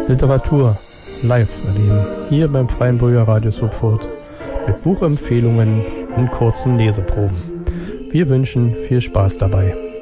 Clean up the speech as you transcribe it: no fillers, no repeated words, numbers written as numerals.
Literatur live erleben, hier beim Freienburger Radio Sopfurt, mit Buchempfehlungen und kurzen Leseproben. Wir wünschen viel Spaß dabei.